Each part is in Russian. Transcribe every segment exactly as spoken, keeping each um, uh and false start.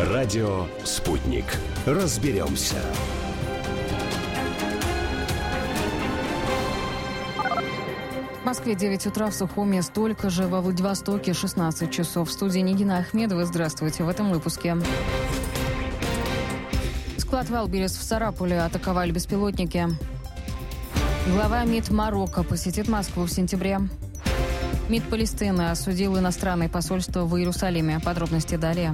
Радио «Спутник». Разберемся. В Москве девять утра, в Сухуме столько же, во Владивостоке шестнадцать часов. В студии Нигина Ахмедова. Здравствуйте. В этом выпуске. Склад Валберес в Сарапуле атаковали беспилотники. Глава МИД Марокко посетит Москву в сентябре. МИД Палестины осудил иностранное посольство в Иерусалиме. Подробности далее.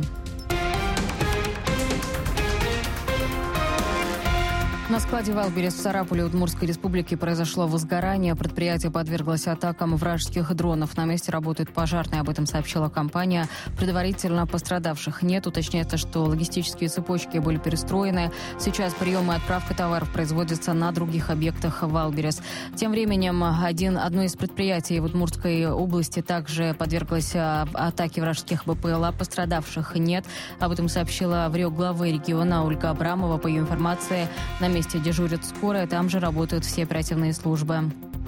На складе Валберес в Сарапуле Удмуртской республики произошло возгорание. Предприятие подверглось атакам вражеских дронов. На месте работают пожарные, об этом сообщила компания. Предварительно пострадавших нет. Уточняется, что логистические цепочки были перестроены. Сейчас прием и отправка товаров производятся на других объектах Валберес. Тем временем один, одно из предприятий в Удмуртской области также подверглось атаке вражеских БПЛА. Пострадавших нет. Об этом сообщила в Рио главы региона Ольга Абрамова. По ее информации, на месте месте дежурит скорая, там же работают все оперативные службы.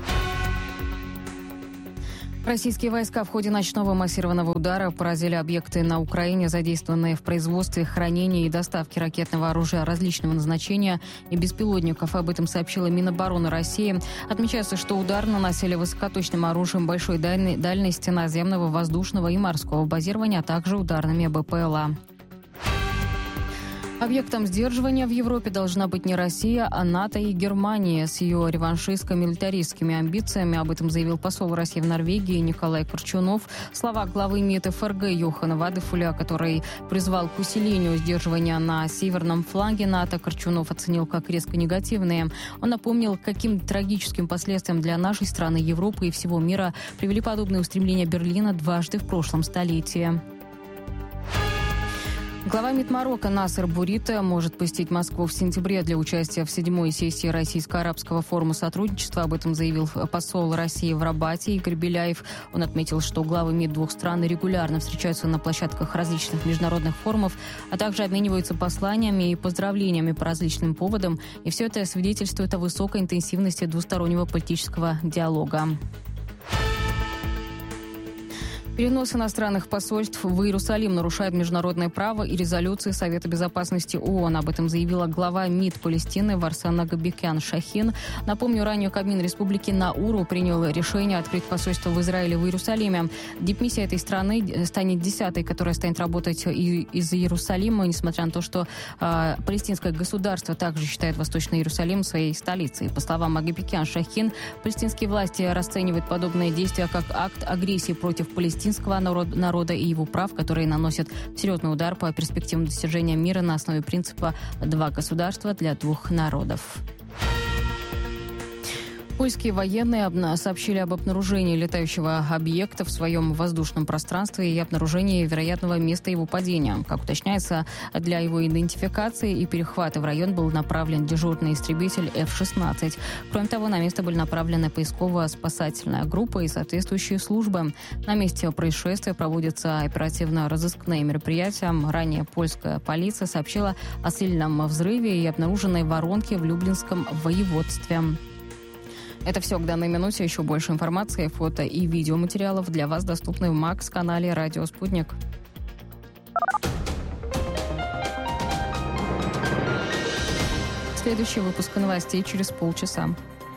Российские войска в ходе ночного массированного удара поразили объекты на Украине, задействованные в производстве, хранении и доставке ракетного оружия различного назначения и беспилотников. Об этом сообщила Минобороны России. Отмечается, что удар наносили высокоточным оружием большой дальности наземного, воздушного и морского базирования, а также ударными БПЛА. Объектом сдерживания в Европе должна быть не Россия, а НАТО и Германия с ее реваншистско-милитаристскими амбициями. Об этом заявил посол России в Норвегии Николай Корчунов. Слова главы МИД ФРГ Йохана Вадефуля, который призвал к усилению сдерживания на северном фланге НАТО, Корчунов оценил как резко негативные. Он напомнил, каким трагическим последствиям для нашей страны, Европы и всего мира привели подобные устремления Берлина дважды в прошлом столетии. Глава МИД Марокко Насер Бурита может посетить Москву в сентябре для участия в седьмой сессии Российско-арабского форума сотрудничества. Об этом заявил посол России в Рабате Игорь Беляев. Он отметил, что главы МИД двух стран регулярно встречаются на площадках различных международных форумов, а также обмениваются посланиями и поздравлениями по различным поводам. И все это свидетельствует о высокой интенсивности двустороннего политического диалога. Перенос иностранных посольств в Иерусалим нарушает международное право и резолюции Совета безопасности ООН. Об этом заявила глава МИД Палестины Варсан Агабекян Шахин. Напомню, ранее Кабмин Республики Науру принял решение открыть посольство в Израиле в Иерусалиме. Дипмиссия этой страны станет десятой, которая станет работать из Иерусалима, несмотря на то, что э, палестинское государство также считает Восточный Иерусалим своей столицей. По словам Агабекян Шахин, палестинские власти расценивают подобные действия как акт агрессии против Палестины, народа и его прав, которые наносят серьезный удар по перспективам достижения мира на основе принципа «два государства для двух народов». Польские военные сообщили об обнаружении летающего объекта в своем воздушном пространстве и обнаружении вероятного места его падения. Как уточняется, для его идентификации и перехвата в район был направлен дежурный истребитель эф шестнадцать. Кроме того, на место были направлены поисково-спасательная группа и соответствующие службы. На месте происшествия проводятся оперативно-розыскные мероприятия. Ранее польская полиция сообщила о сильном взрыве и обнаруженной воронке в Люблинском воеводстве. Это все к данной минуте. Еще больше информации, фото и видеоматериалов для вас доступны в Макс-канале «Радио Спутник». Следующий выпуск новостей через полчаса.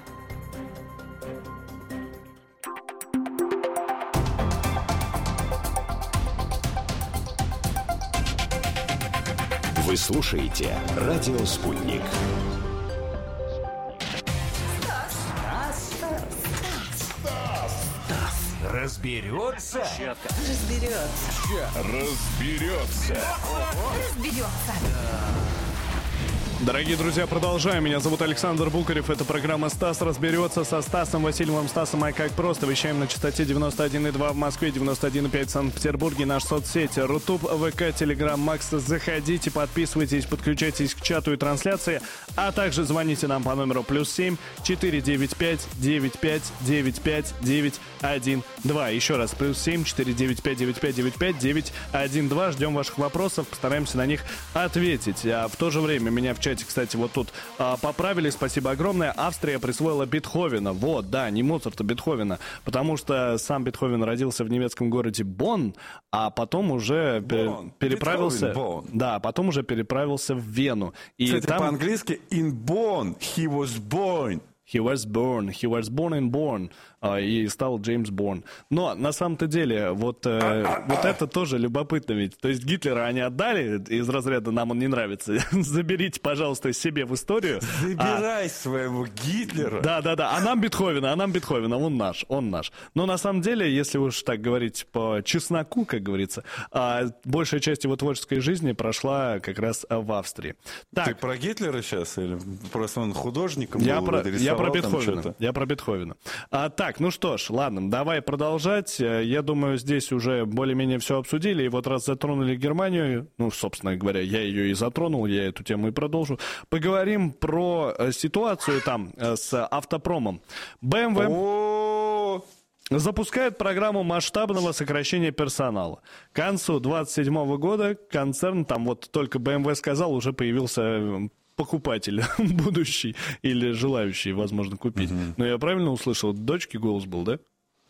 Вы слушаете «Радио Спутник». Разберется? Разберется. Разберется. Разберется. Дорогие друзья, продолжаем. Меня зовут Александр Букарев. Это программа «Стас разберется» со Стасом Васильевым. Стасом, а как просто. Вещаем на частоте девяносто один и два в Москве, девяносто один и пять в Санкт-Петербурге. Наши соцсети Рутуб, ВК, Телеграм, Макс. Заходите, подписывайтесь, подключайтесь к чату и трансляции. А также звоните нам по номеру плюс семь четыре девять пять девять пять девять пять девять один два. Еще раз, плюс семь четыре девять пять девять пять девять пять девять один два. Ждем ваших вопросов, постараемся на них ответить. А в то же время меня в чате, кстати, вот тут а, поправили, спасибо огромное. Австрия присвоила Бетховена. Вот, да, не Моцарта, Бетховена. Потому что сам Бетховен родился в немецком городе Бонн, а потом уже Бонн. переправился... Бетховен, Бонн. Да, потом уже переправился в Вену. И Кстати, там... по-английски in Bonn, he was born. He was born, he was born and born, а, и стал Джеймс Борн. Но на самом-то деле вот, э, вот это тоже любопытно ведь. То есть Гитлера они отдали из разряда «нам он не нравится». Заберите, пожалуйста, себе в историю. Забирай а, своего Гитлера. Да-да-да, а нам Бетховена, а нам Бетховена, он наш, он наш. Но на самом деле, если уж так говорить по чесноку, как говорится, а, большая часть его творческой жизни прошла как раз в Австрии. Так. Ты про Гитлера сейчас? Или просто он художником я был? Про, я про Бетховена. Я про Бетховена. А, так, ну что ж, ладно, давай продолжать. Я думаю, здесь уже более-менее все обсудили. И вот раз затронули Германию, ну, собственно говоря, я ее и затронул, я эту тему и продолжу. Поговорим про ситуацию там с автопромом. бэ эм вэ... О-о-о! Запускает программу масштабного сокращения персонала. К концу двадцать седьмого года концерн, там вот только бэ эм вэ сказал, уже появился покупатель будущий или желающий, возможно, купить. Uh-huh. Но я правильно услышал? Дочки голос был, да?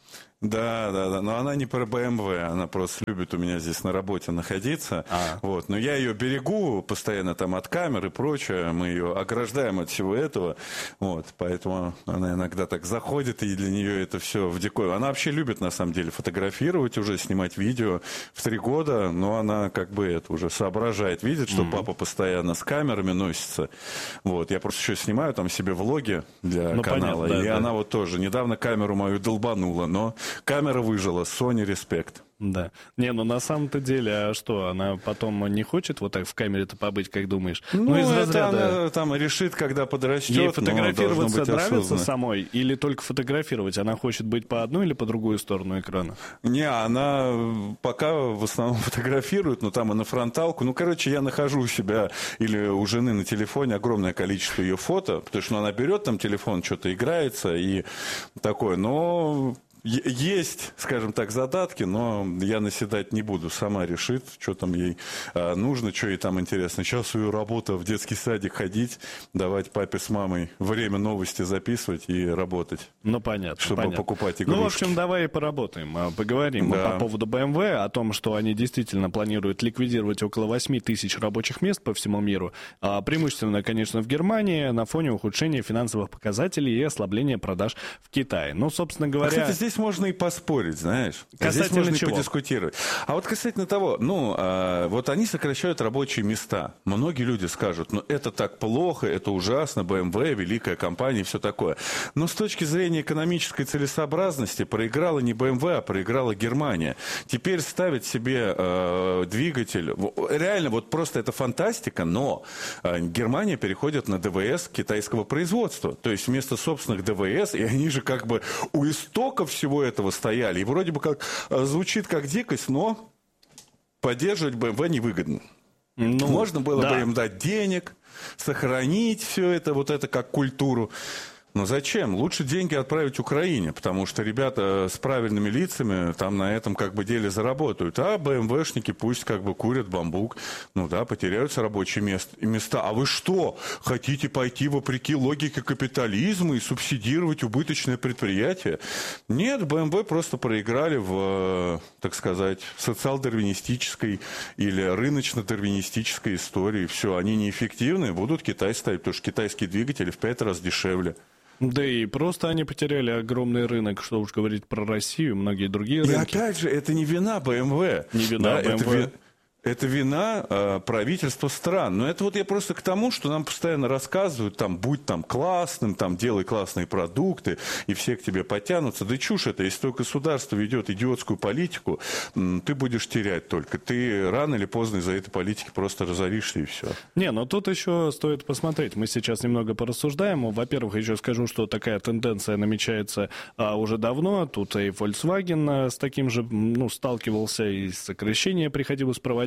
Да, да, да. Но она не про бэ эм вэ, она просто любит у меня здесь на работе находиться. А. Вот. Но я ее берегу постоянно там от камер и прочее. Мы ее ограждаем от всего этого. Вот. Поэтому она иногда так заходит, и для нее это все в дикой. Она вообще любит, на самом деле, фотографировать уже, снимать видео в три года, но она как бы это уже соображает, видит, что mm-hmm. папа постоянно с камерами носится. Вот. Я просто еще снимаю там себе влоги для ну, канала. Понятно, да, и да. она вот тоже недавно камеру мою долбанула, но камера выжила, Sony респект. Да. Не, ну на самом-то деле, а что, она потом не хочет вот так в камере-то побыть, как думаешь? Ну, ну из это разряда... она там решит, когда подрастет. Ей фотографироваться нравится самой или только фотографировать? Она хочет быть по одну или по другую сторону экрана? Не, она пока в основном фотографирует, но там и на фронталку. Ну, короче, я нахожу у себя или у жены на телефоне огромное количество ее фото, потому что она берет там телефон, что-то играется и такое, но... Есть, скажем так, задатки, но я наседать не буду. Сама решит, что там ей а, нужно, что ей там интересно. Сейчас ее работа в детский садик ходить, давать папе с мамой время новости записывать и работать. Ну, понятно. Чтобы понятно. покупать игрушки. Ну, в общем, давай и поработаем. Поговорим да. по поводу бэ эм вэ, о том, что они действительно планируют ликвидировать около восемь тысяч рабочих мест по всему миру. А, преимущественно, конечно, в Германии, на фоне ухудшения финансовых показателей и ослабления продаж в Китае. Ну, собственно говоря... А, кстати, здесь можно и поспорить, знаешь. Касательно здесь можно чего? и подискутировать. А вот касательно того, ну, а, вот они сокращают рабочие места. Многие люди скажут, ну, это так плохо, это ужасно, бэ эм вэ, великая компания и все такое. Но с точки зрения экономической целесообразности проиграла не бэ эм вэ, а проиграла Германия. Теперь ставить себе э, двигатель... Реально, вот просто это фантастика, но э, Германия переходит на дэ вэ эс китайского производства. То есть вместо собственных дэ вэ эс, и они же как бы у истоков всего этого стояли. И вроде бы как звучит как дикость, но поддерживать бэ эм вэ невыгодно. Ну, Можно было да. бы им дать денег, сохранить все это, вот это как культуру. Но зачем? Лучше деньги отправить Украине, потому что ребята с правильными лицами там на этом как бы деле заработают. А бэ эм вэ-шники пусть как бы курят бамбук. Ну да, потеряются рабочие места. А вы что, хотите пойти вопреки логике капитализма и субсидировать убыточное предприятие? Нет, бэ эм вэ просто проиграли в, так сказать, социал-дарвинистической или рыночно-дарвинистической истории. Все, они неэффективны, будут Китай ставить, потому что китайские двигатели в пять раз дешевле. Да и просто они потеряли огромный рынок, что уж говорить про Россию, многие другие рынки. И опять же, это не вина бэ эм вэ. Не вина да, бэ эм вэ. Это, это вина э, правительства стран. Но это вот я просто к тому, что нам постоянно рассказывают, там, будь там классным, там, делай классные продукты, и все к тебе потянутся. Да чушь это, если только государство ведет идиотскую политику, ты будешь терять только. Ты рано или поздно из-за этой политики просто разоришься, и все. Не, но тут еще стоит посмотреть. Мы сейчас немного порассуждаем. Во-первых, еще скажу, что такая тенденция намечается а, уже давно. Тут и Volkswagen с таким же, ну, сталкивался, и сокращения приходилось проводить.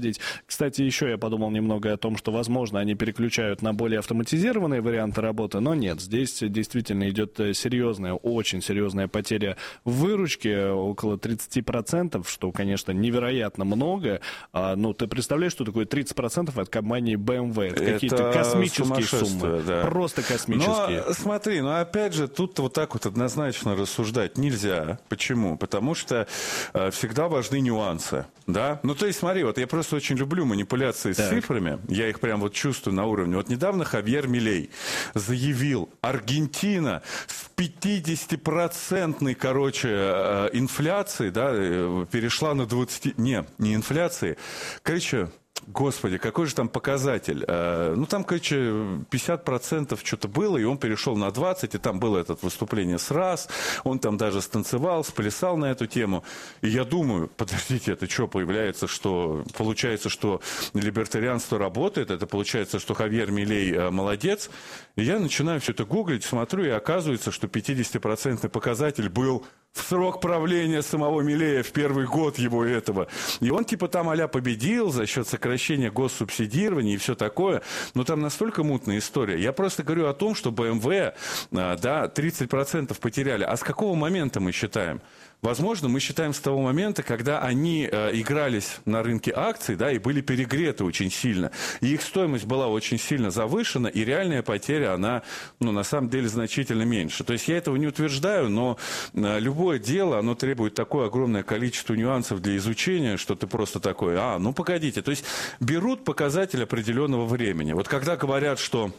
переводить. Кстати, еще я подумал немного о том, что, возможно, они переключают на более автоматизированные варианты работы, но нет, здесь действительно идет серьезная, очень серьезная потеря в выручке, около тридцать процентов, что, конечно, невероятно много. А, ну, ты представляешь, что такое тридцать процентов от компании бэ эм вэ? Это, это какие-то космические суммы. Да. Просто космические. Но смотри, ну опять же, тут вот так вот однозначно рассуждать нельзя. Почему? Потому что э, всегда важны нюансы. Да? Ну, то есть, смотри, вот я просто очень люблю манипуляции так. с цифрами. Я их прям вот чувствую на уровне. Вот недавно Хавьер Милей заявил, Аргентина с пятидесятипроцентной, короче, э, инфляцией, да, перешла на двадцать... Не, не инфляции. Короче... Господи, какой же там показатель? Ну, там, короче, пятьдесят процентов что-то было, и он перешел на двадцать, и там было это выступление с РАС, он там даже станцевал, сплясал на эту тему. И я думаю, подождите, это что, появляется, что... Получается, что либертарианство работает, это получается, что Хавьер Милей молодец. И я начинаю все это гуглить, смотрю, и оказывается, что пятидесятипроцентный показатель был... в срок правления самого Милея, в первый год его этого. И он типа там а-ля победил за счет сокращения госсубсидирования и все такое. Но там настолько мутная история. Я просто говорю о том, что бэ эм вэ, да, тридцать процентов потеряли. А с какого момента мы считаем? Возможно, мы считаем с того момента, когда они э, игрались на рынке акций, да, и были перегреты очень сильно. И их стоимость была очень сильно завышена, и реальная потеря, она, ну, на самом деле, значительно меньше. То есть я этого не утверждаю, но э, любое дело, оно требует такое огромное количество нюансов для изучения, что ты просто такой, а, ну, погодите. То есть берут показатель определенного времени. Вот когда говорят, что...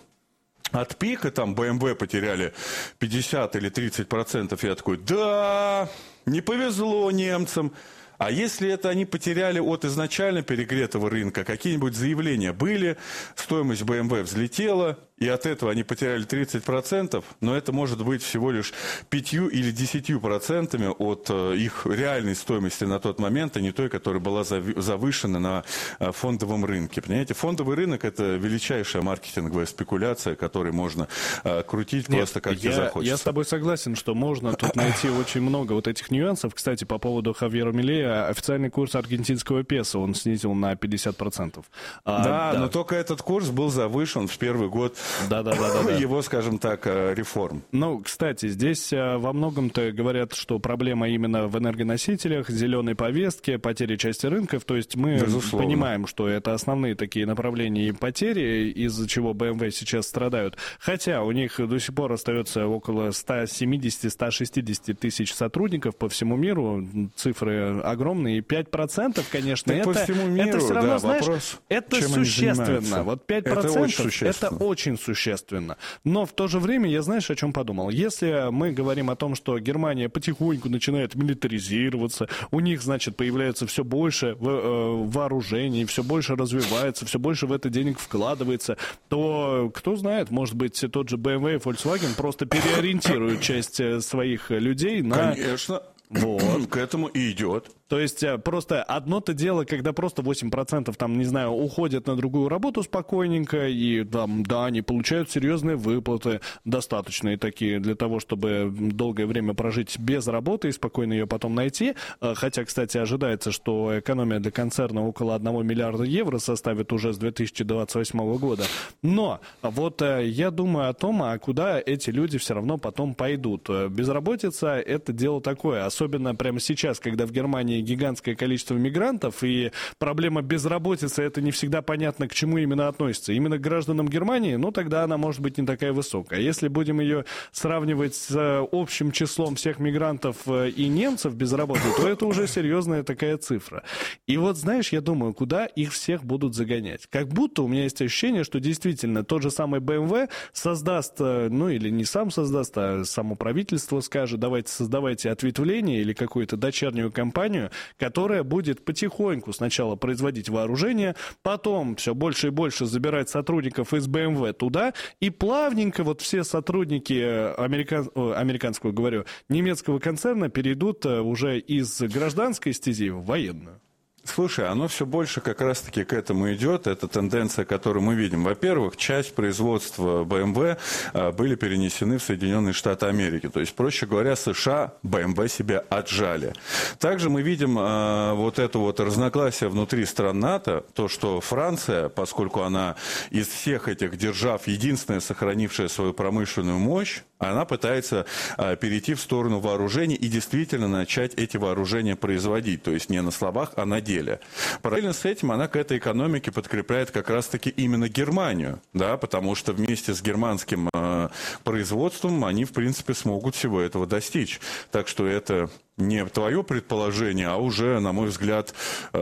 От пика там бэ эм вэ потеряли пятьдесят или тридцать процентов. Я такой, да, не повезло немцам. А если это они потеряли от изначально перегретого рынка, какие-нибудь заявления были, стоимость бэ эм вэ взлетела, и от этого они потеряли тридцать процентов, но это может быть всего лишь пять или десять процентами от э, их реальной стоимости на тот момент, а не той, которая была завышена на э, фондовом рынке. Понимаете, фондовый рынок – это величайшая маркетинговая спекуляция, которой можно э, крутить Нет, просто как тебе захочется. Я с тобой согласен, что можно тут найти очень много вот этих нюансов. Кстати, по поводу Хавьера Милея, официальный курс аргентинского песо он снизил на пятьдесят процентов. А, да, да, но только этот курс был завышен в первый год да, да, да, да, его, скажем так, реформ. Ну, кстати, здесь во многом-то говорят, что проблема именно в энергоносителях, зеленой повестке, потере части рынков. То есть мы Безусловно. понимаем, что это основные такие направления и потери, из-за чего бэ эм вэ сейчас страдают. Хотя у них до сих пор остается около сто семьдесят - сто шестьдесят тысяч сотрудников по всему миру. Цифры огромные. И пять процентов, конечно, это, по всему миру, это все равно, да, знаешь, вопрос, это существенно. Вот пять процентов это очень существенно. Это очень существенно. Но в то же время я, знаешь, о чем подумал? Если мы говорим о том, что Германия потихоньку начинает милитаризироваться, у них, значит, появляется все больше вооружений, все больше развивается, все больше в это денег вкладывается, то, кто знает, может быть, тот же бэ эм вэ и Volkswagen просто переориентируют часть своих людей на... Конечно. Вот. К этому и идет. То есть просто одно-то дело, когда просто восемь процентов, там, не знаю, уходят на другую работу спокойненько, и там, да, они получают серьезные выплаты, достаточные такие, для того, чтобы долгое время прожить без работы и спокойно ее потом найти. Хотя, кстати, ожидается, что экономия для концерна около одного миллиарда евро составит уже с две тысячи двадцать восьмого года. Но вот я думаю о том, а куда эти люди все равно потом пойдут. Безработица – это дело такое, особенно прямо сейчас, когда в Германии гигантское количество мигрантов, и проблема безработицы, это не всегда понятно, к чему именно относится. Именно к гражданам Германии, ну, тогда она может быть не такая высокая. Если будем ее сравнивать с общим числом всех мигрантов и немцев без работы, то это уже серьезная такая цифра. И вот, знаешь, я думаю, куда их всех будут загонять? Как будто у меня есть ощущение, что действительно тот же самый бэ эм вэ создаст, ну, или не сам создаст, а само правительство скажет, давайте создавайте ответвление или какую-то дочернюю компанию, которая будет потихоньку сначала производить вооружение, потом все больше и больше забирать сотрудников из бэ эм вэ туда, и плавненько вот все сотрудники американ... О, американского, говорю, немецкого концерна перейдут уже из гражданской стези в военную. Слушай, оно все больше как раз-таки к этому идет. Это тенденция, которую мы видим. Во-первых, часть производства бэ эм вэ а, были перенесены в Соединенные Штаты Америки. То есть, проще говоря, США бэ эм вэ себе отжали. Также мы видим а, вот это вот разногласие внутри стран НАТО. То, что Франция, поскольку она из всех этих держав единственная, сохранившая свою промышленную мощь, она пытается а, перейти в сторону вооружений и действительно начать эти вооружения производить. То есть, не на словах, а на деле. Параллельно с этим она к этой экономике подкрепляет как раз-таки именно Германию, да, потому что вместе с германским э, производством они, в принципе, смогут всего этого достичь. Так что это не твое предположение, а уже, на мой взгляд,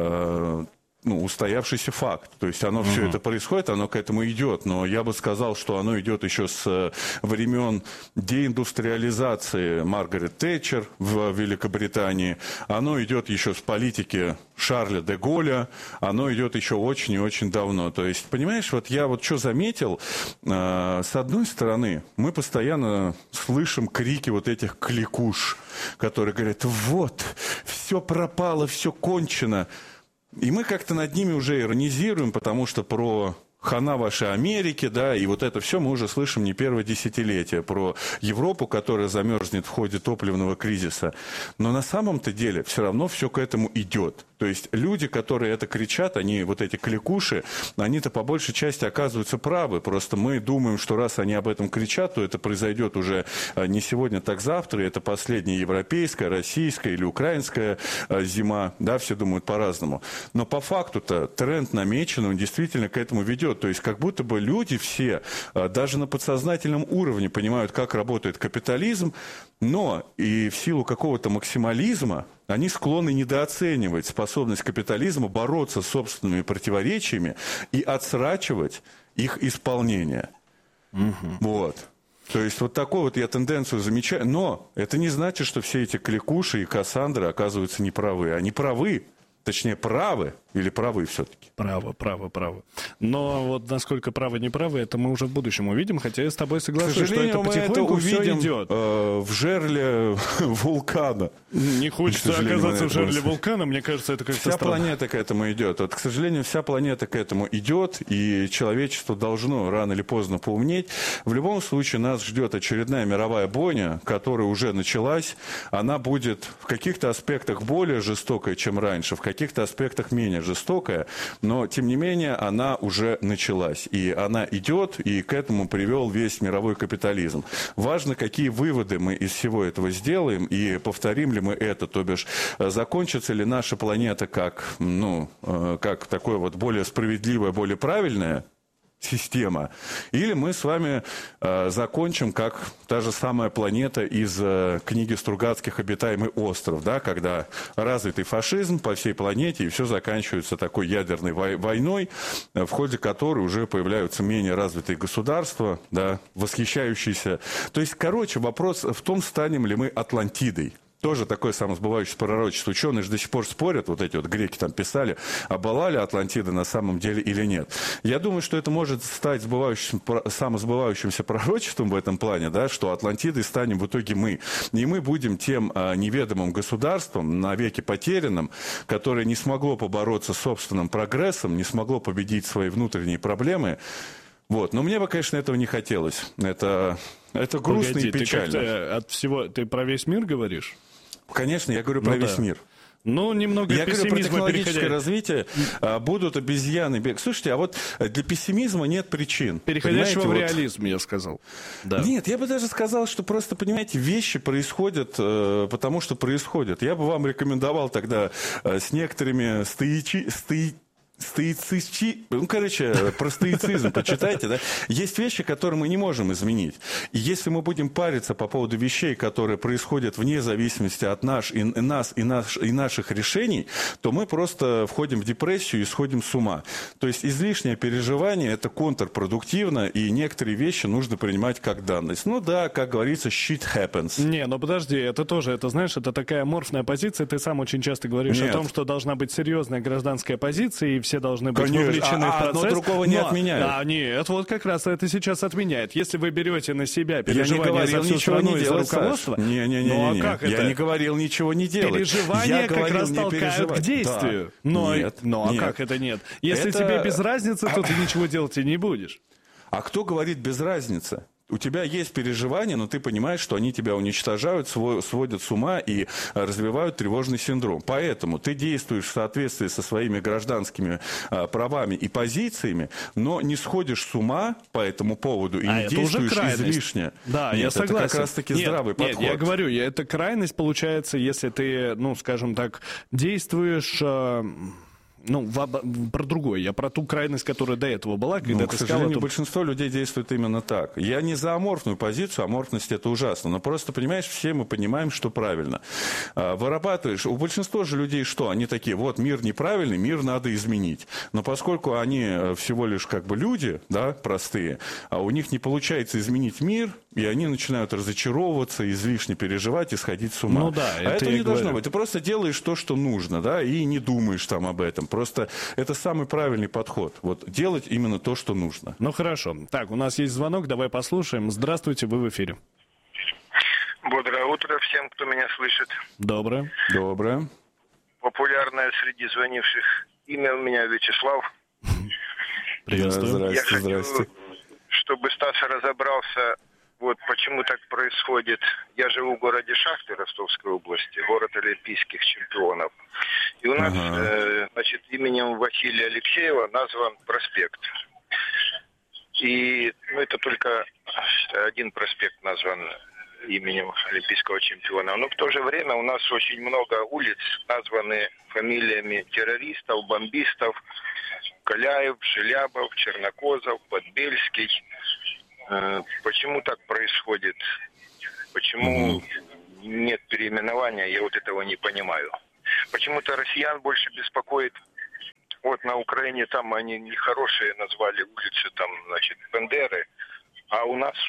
э, ну, устоявшийся факт. То есть оно все uh-huh. это происходит, оно к этому идет. Но я бы сказал, что оно идет еще с времен деиндустриализации Маргарет Тэтчер в Великобритании. Оно идет еще с политики Шарля де Голля. Оно идет еще очень и очень давно. То есть, понимаешь, вот я вот что заметил, э, с одной стороны, мы постоянно слышим крики вот этих кликуш, которые говорят, вот, все пропало, все кончено. И мы как-то над ними уже иронизируем, потому что про хана вашей Америки, да, и вот это все мы уже слышим не первое десятилетие, про Европу, которая замерзнет в ходе топливного кризиса. Но на самом-то деле все равно все к этому идет. То есть люди, которые это кричат, они, вот эти кликуши, они-то по большей части оказываются правы. Просто мы думаем, что раз они об этом кричат, то это произойдет уже не сегодня, так завтра. И это последняя европейская, российская или украинская зима. Да, все думают по-разному. Но по факту-то тренд намечен, он действительно к этому ведет. То есть как будто бы люди все, даже на подсознательном уровне понимают, как работает капитализм, но и в силу какого-то максимализма они склонны недооценивать способность капитализма бороться с собственными противоречиями и отсрачивать их исполнение. Угу. Вот. То есть вот такую вот я тенденцию замечаю. Но это не значит, что все эти кликуши и Кассандры оказываются неправы. Они правы. Точнее, правы или правы все-таки? Право, право, право. Но вот насколько правы, неправы, это мы уже в будущем увидим, хотя я с тобой соглашусь, что это потихоньку все идет. Э, в жерле вулкана. Не хочется оказаться в жерле вулкана, мне кажется, это как-то Вся странно. планета к этому идет. Вот, к сожалению, вся планета к этому идет, и человечество должно рано или поздно поумнеть. В любом случае, нас ждет очередная мировая бойня, которая уже началась. Она будет в каких-то аспектах более жестокой, чем раньше, в каких-то аспектах менее жестокая, но, тем не менее, она уже началась. И она идет, и к этому привел весь мировой капитализм. Важно, какие выводы мы из всего этого сделаем, и повторим ли мы это, то бишь, закончится ли наша планета как, ну, как такое вот более справедливое, более правильное система, или мы с вами э, закончим, как та же самая планета из э, книги Стругацких «Обитаемый остров», да, когда развитый фашизм по всей планете, и все заканчивается такой ядерной вой- войной, в ходе которой уже появляются менее развитые государства, да, восхищающиеся. То есть, короче, вопрос в том, станем ли мы Атлантидой. Тоже такое самосбывающееся пророчество. Ученые же до сих пор спорят, вот эти вот греки там писали, а была ли Атлантида на самом деле или нет. Я думаю, что это может стать сбывающимся, самосбывающимся пророчеством в этом плане, да, что Атлантидой станем в итоге мы. И мы будем тем а, неведомым государством, навеки потерянным, которое не смогло побороться с собственным прогрессом, не смогло победить свои внутренние проблемы. Вот. Но мне бы, конечно, этого не хотелось. Это, это грустно Погоди, и печально. Ты как-то от всего... Ты про весь мир говоришь? Конечно, я говорю про ну, весь да. мир. Ну, немного я пессимизма. Я говорю про технологическое переходя... развитие. А, будут обезьяны бегать. Слушайте, а вот для пессимизма нет причин. Переходящего в вот... реализм, я сказал. Да. Нет, я бы даже сказал, что просто, понимаете, вещи происходят, э, потому что происходят. Я бы вам рекомендовал тогда э, с некоторыми стоичи... стои... Стоицичи, ну, короче, про стоицизм почитайте, да. Есть вещи, которые мы не можем изменить. И если мы будем париться по поводу вещей, которые происходят вне зависимости от наш, и, и нас и, наш, и наших решений, то мы просто входим в депрессию и сходим с ума. То есть излишнее переживание – это контрпродуктивно, и некоторые вещи нужно принимать как данность. Ну да, как говорится, shit happens. Не, ну подожди, это тоже, это, знаешь, это такая аморфная позиция. Ты сам очень часто говоришь Нет. о том, что должна быть серьезная гражданская позиция, и все должны быть Конечно. вовлечены А, в процесс. одно другого не но, отменяет. А, нет, вот как раз это сейчас отменяет. Если вы берете на себя Я не переживания говорил за всю ничего страну не и за делать, руководство, Саш. Не, не, не, ну а не, не. как Я это? не говорил ничего не делать. Переживания Я как говорил раз не толкают к переживать. действию. Да. Но, Нет, ну а нет. как это нет? Если Это- тебе без разницы, то ты ничего делать и не будешь. А кто говорит без разницы? У тебя есть переживания, но ты понимаешь, что они тебя уничтожают, сво- сводят с ума и а, развивают тревожный синдром. Поэтому ты действуешь в соответствии со своими гражданскими а, правами и позициями, но не сходишь с ума по этому поводу и А не это уже действуешь крайность. излишне. Да, Нет, я согласен. это как раз-таки Нет, здравый нет, подход. я говорю, я- это крайность получается, если ты, ну, скажем так, действуешь... э, Ну, в об- про другое. Я про ту крайность, которая до этого была, когда Ну, ты к сказал... сожалению, эту- большинство людей действует именно так. Я не за аморфную позицию, аморфность это ужасно. Но просто, понимаешь, все мы понимаем, что правильно. А, вырабатываешь... У большинства же людей что? Они такие, вот, мир неправильный, мир надо изменить. Но поскольку они э, всего лишь как бы люди, да, простые, а у них не получается изменить мир, и они начинают разочаровываться, излишне переживать и сходить с ума. Ну да, а это этого я не должно говорю. быть. Ты просто делаешь то, что нужно, да, и не думаешь там об этом. Просто это самый правильный подход. Вот делать именно то, что нужно. Ну, хорошо. Так, у нас есть звонок, давай послушаем. Здравствуйте, вы в эфире. Бодрое утро всем, кто меня слышит. Доброе. Доброе. Популярное среди звонивших имя у меня Вячеслав. Приветствую. Я Здрасте, хочу, здрасте. чтобы Стас разобрался, вот почему так происходит. Я живу в городе Шахты Ростовской области, город олимпийских чемпионов. И у нас, Ага. э, значит, именем Василия Алексеева назван проспект. И ну, это только один проспект назван именем олимпийского чемпиона. Но в то же время у нас очень много улиц названы фамилиями террористов, бомбистов. Каляев, Желябов, Чернокозов, Подбельский. Э, Почему так происходит? Почему нет переименования? Я вот этого не понимаю. Почему-то россиян больше беспокоит. Вот на Украине там они нехорошие назвали улицы, там, значит, Бендеры. А у нас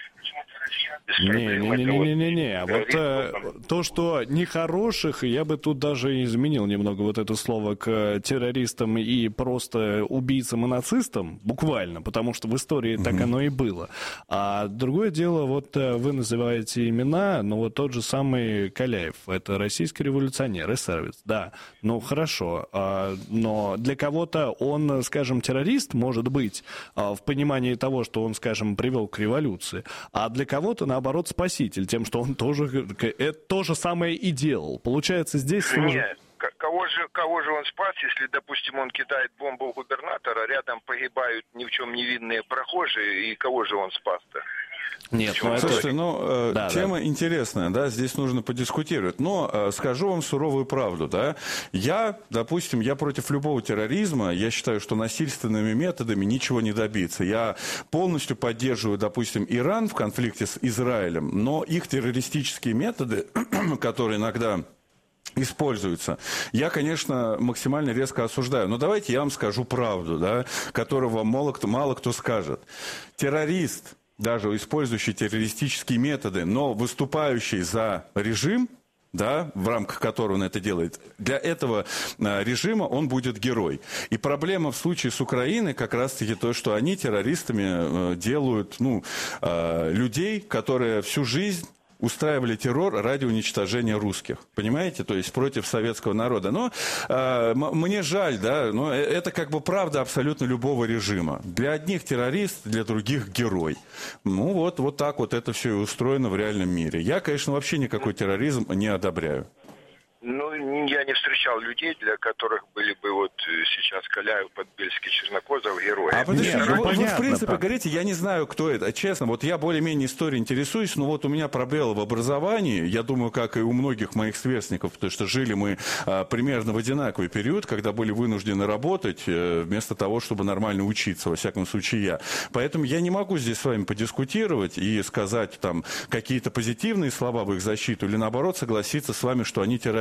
без проблем. Это вот Не-не-не-не-не-не. Вот э, терроризм. то, что нехороших, я бы тут даже изменил немного вот это слово к террористам и просто убийцам и нацистам, буквально, потому что в истории так оно и было. А другое дело, вот э, вы называете имена, но вот тот же самый Каляев, это российский революционер, эсеровец, да, ну хорошо, а, но для кого-то он, скажем, террорист, может быть, а, в понимании того, что он, скажем, привел к революции, а для кого-то, наоборот, спаситель, тем, что он тоже это то же самое и делал. Получается, здесь тоже... Нет, к- кого же, кого же он спас, если, допустим, он кидает бомбу в губернатора, рядом погибают ни в чем невинные прохожие, и кого же он спас-то? Нет, ну это... Слушайте, ну, э, Да, тема интересная, да, здесь нужно подискутировать. Но э, скажу вам суровую правду, да. Я, допустим, я против любого терроризма, я считаю, что насильственными методами ничего не добиться. Я полностью поддерживаю, допустим, Иран в конфликте с Израилем, но их террористические методы, которые иногда используются, я, конечно, максимально резко осуждаю. Но давайте я вам скажу правду, да, которую вам мало кто, мало кто скажет. Террорист, даже использующий террористические методы, но выступающий за режим, да, в рамках которого он это делает, для этого а, режима он будет герой. И проблема в случае с Украиной как раз-таки то, что они террористами э, делают, ну, э, людей, которые всю жизнь устраивали террор ради уничтожения русских. Понимаете? То есть против советского народа. Но э, мне жаль, да, но это как бы правда абсолютно любого режима. Для одних террорист, для других герой. Ну вот, вот так вот это все и устроено в реальном мире. Я, конечно, вообще никакой терроризм не одобряю. Ну, я не встречал людей, для которых были бы вот э, сейчас Каляев, Подбельский, Чернокозов герои. А подождите, Нет, вы, ну, вы, понятно, в принципе, так. говорите, я не знаю, кто это. Честно, вот я более-менее историей интересуюсь, но вот у меня пробелы в образовании, я думаю, как и у многих моих сверстников, потому что жили мы а, примерно в одинаковый период, когда были вынуждены работать, а, вместо того, чтобы нормально учиться, во всяком случае я. Поэтому я не могу здесь с вами подискутировать и сказать там какие-то позитивные слова в их защиту, или наоборот согласиться с вами, что они террористы.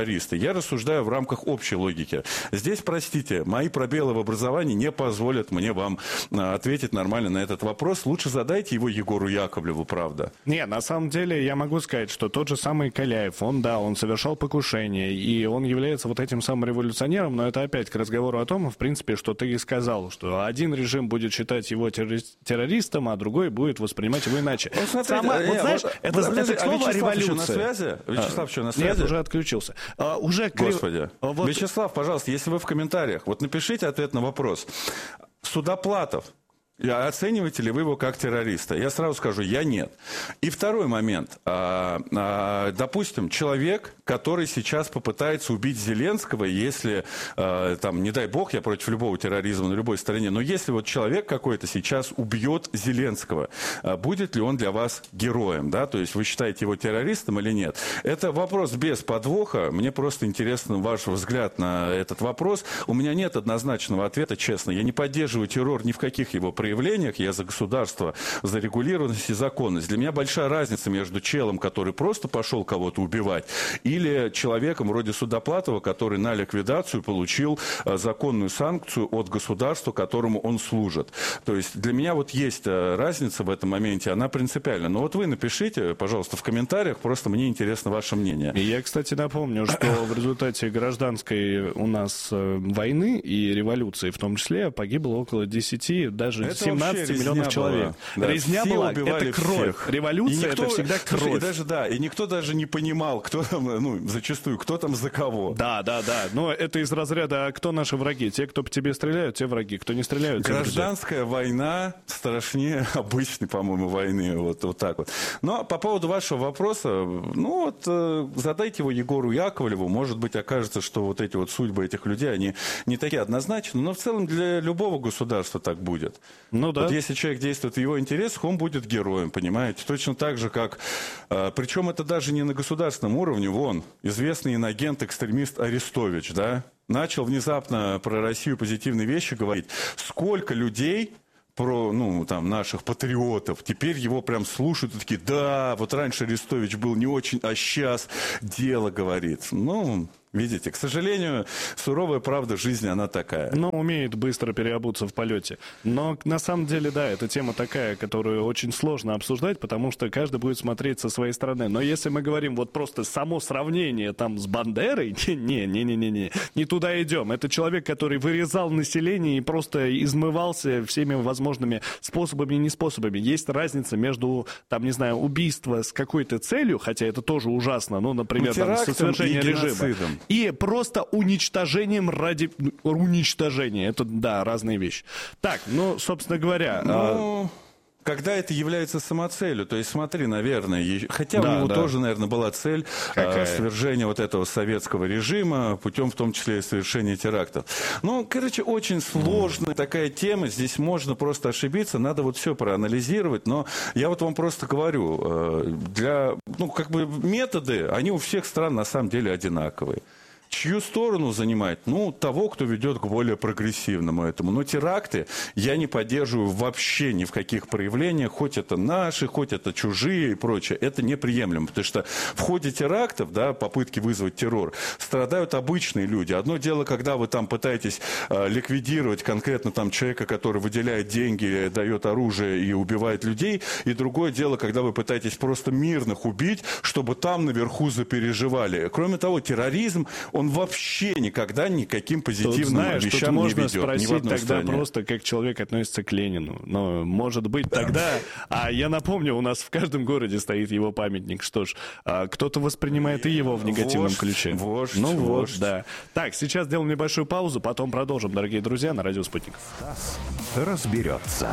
террористы. Я рассуждаю в рамках общей логики. Здесь, простите, мои пробелы в образовании не позволят мне вам ответить нормально на этот вопрос. Лучше задайте его Егору Яковлеву, правда. Не, на самом деле я могу сказать, что тот же самый Каляев, он, да, он совершал покушение, и он является вот этим самым революционером, но это опять к разговору о том, в принципе, что ты и сказал, что один режим будет считать его террористом, а другой будет воспринимать его иначе. Вот смотрите, Сама, я, вот, знаешь, вот, это, вот, это к слову а о революции. на связи? Вячеслав, что, на связи? Нет, уже отключился. А, уже Господи. Крив... Вот... Вячеслав, пожалуйста, если вы в комментариях, вот напишите ответ на вопрос. Судоплатов, оцениваете ли вы его как террориста? Я сразу скажу, я нет. И второй момент. А, а, допустим, человек, который сейчас попытается убить Зеленского, если, а, там, не дай бог, я против любого терроризма на любой стороне, но если вот человек какой-то сейчас убьет Зеленского, а, будет ли он для вас героем? Да? То есть вы считаете его террористом или нет? Это вопрос без подвоха. Мне просто интересен ваш взгляд на этот вопрос. У меня нет однозначного ответа, честно. Я не поддерживаю террор ни в каких его проявлениях. проявлениях, я за государство, за регулированность и законность. Для меня большая разница между челом, который просто пошел кого-то убивать, или человеком вроде Судоплатова, который на ликвидацию получил законную санкцию от государства, которому он служит. То есть для меня вот есть разница в этом моменте, она принципиальна. Но вот вы напишите, пожалуйста, в комментариях, просто мне интересно ваше мнение. И я, кстати, напомню, что в результате гражданской у нас войны и революции в том числе погибло около десяти, даже семнадцать миллионов человек. Да, резня была, это кровь. Всех. Революция никто, это всегда кровь. Слушай, и даже, да, и никто даже не понимал, кто там, ну, зачастую, кто там за кого. Да, да, да. Но это из разряда, а кто наши враги? Те, кто по тебе стреляют, те враги. Кто не стреляют, те Гражданская друзья. Война страшнее обычной, по-моему, войны. Вот, вот так вот. Но по поводу вашего вопроса, ну вот, задайте его Егору Яковлеву. Может быть, окажется, что вот эти вот судьбы этих людей, они не такие однозначные, но в целом для любого государства так будет. Ну да. Вот если человек действует в его интересах, он будет героем, понимаете? Точно так же, как... Э, причем это даже не на государственном уровне. Вон, известный иноагент-экстремист Арестович, да, начал внезапно про Россию позитивные вещи говорить. Сколько людей... про, ну, там, наших патриотов. Теперь его прям слушают и такие, да, вот раньше Арестович был не очень, а сейчас дело говорит. Ну, видите, к сожалению, суровая правда жизни, она такая. Ну, умеет быстро переобуться в полете. Но на самом деле, да, эта тема такая, которую очень сложно обсуждать, потому что каждый будет смотреть со своей стороны. Но если мы говорим вот просто само сравнение там с Бандерой, не-не-не-не-не, не туда идем. Это человек, который вырезал население и просто измывался всеми возможными способами и неспособами. Есть разница между, там, не знаю, убийство с какой-то целью, хотя это тоже ужасно, ну, например, там, со совершением режима. И просто уничтожением ради уничтожения. Это, да, разные вещи. Так, ну, собственно говоря... Ну... Когда это является самоцелью, то есть смотри, наверное, хотя да, у него да. тоже, наверное, была цель э, свержения вот этого советского режима путем в том числе и совершения терактов. Ну, короче, очень сложная mm. такая тема, здесь можно просто ошибиться, надо вот все проанализировать, но я вот вам просто говорю, э, для, ну, как бы методы, они у всех стран на самом деле одинаковые. Чью сторону занимать? Ну, того, кто ведет к более прогрессивному этому. Но теракты я не поддерживаю вообще ни в каких проявлениях, хоть это наши, хоть это чужие и прочее. Это неприемлемо, потому что в ходе терактов, да, попытки вызвать террор, страдают обычные люди. Одно дело, когда вы там пытаетесь э, ликвидировать конкретно там человека, который выделяет деньги, дает оружие и убивает людей, и другое дело, когда вы пытаетесь просто мирных убить, чтобы там наверху запереживали. Кроме того, терроризм, он вообще никогда никаким позитивным тут, знаешь, вещам тут не ведет. Можно спросить тогда стране. Просто, как человек относится к Ленину. Но, может быть, тогда... А я напомню, у нас в каждом городе стоит его памятник. Что ж, кто-то воспринимает и его в негативном вождь, ключе. Вождь, ну вождь. вот, да. Так, сейчас сделаем небольшую паузу, потом продолжим, дорогие друзья, на Радио Спутник. Стас разберется.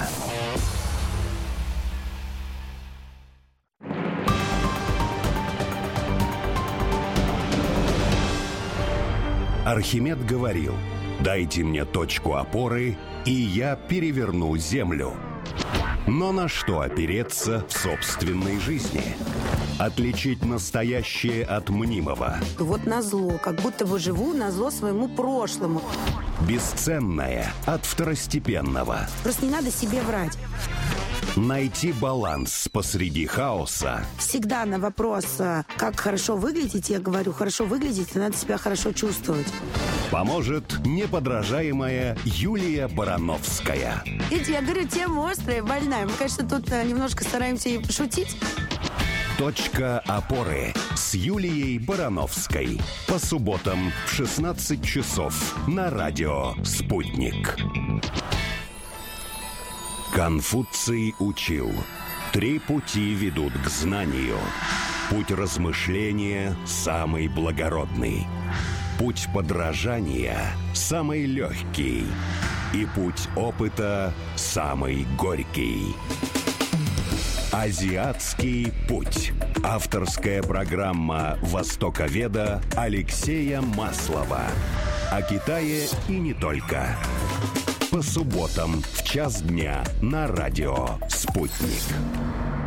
Архимед говорил: «Дайте мне точку опоры, и я переверну землю». Но на что опереться в собственной жизни? Отличить настоящее от мнимого. Вот назло, как будто бы живу назло своему прошлому. Бесценное от второстепенного. Просто не надо себе врать. Найти баланс посреди хаоса. Всегда на вопрос, как хорошо выглядеть, я говорю, хорошо выглядеть, надо себя хорошо чувствовать. Поможет неподражаемая Юлия Барановская. Видите, я говорю, тема острая, больная. Мы, конечно, тут немножко стараемся и пошутить. Точка опоры с Юлией Барановской. По субботам в шестнадцать часов на радио «Спутник». Конфуций учил. Три пути ведут к знанию. Путь размышления самый благородный. Путь подражания самый легкий. И путь опыта самый горький. Азиатский путь. Авторская программа востоковеда Алексея Маслова. О Китае и не только. По субботам в час дня на радио «Спутник».